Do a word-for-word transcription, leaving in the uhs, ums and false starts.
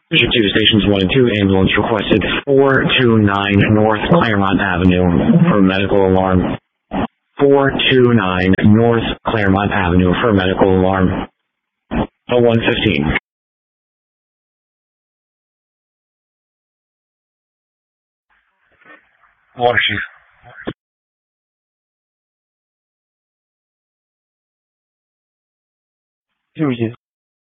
Division two, Stations one and two, ambulance requested four two nine North Claremont Avenue for medical alarm. four two nine North Claremont Avenue for medical alarm. oh one fifteen. Water Chief. Two,